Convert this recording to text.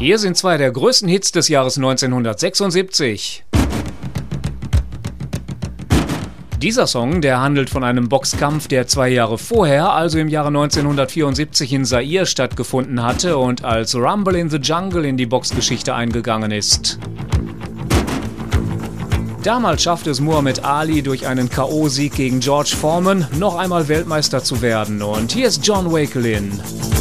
Hier sind zwei der größten Hits des Jahres 1976. Dieser Song, der handelt von einem Boxkampf, der 2 Jahre vorher, also im Jahre 1974 in Zaire stattgefunden hatte und als Rumble in the Jungle in die Boxgeschichte eingegangen ist. Damals schaffte es Muhammad Ali durch einen K.O.-Sieg gegen George Foreman noch einmal Weltmeister zu werden. Und hier ist John Wakelin.